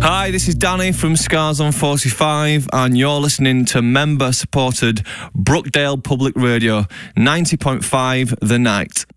Hi, this is Danny from Scars on 45 and you're listening to member-supported Brookdale Public Radio, 90.5 The Night.